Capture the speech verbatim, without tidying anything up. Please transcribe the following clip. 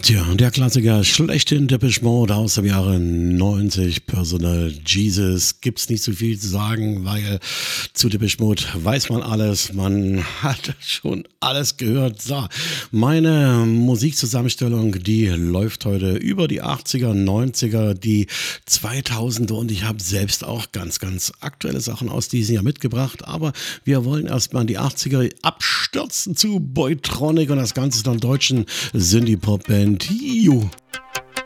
Tja, der Klassiker schlechthin Depeche Mode aus dem Jahre neunzig, Personal Jesus. Gibt's nicht so viel zu sagen, weil zu Depeche Mode weiß man alles, man hat schon alles gehört. So, meine Musikzusammenstellung, die läuft heute über die achtziger, neunziger, die zweitausender und ich habe selbst auch ganz, ganz aktuelle Sachen aus diesem Jahr mitgebracht, aber wir wollen erstmal in die achtziger abstürzen zu Boytronic und das Ganze ist dann deutschen Synthie-Pop-Band. Ju.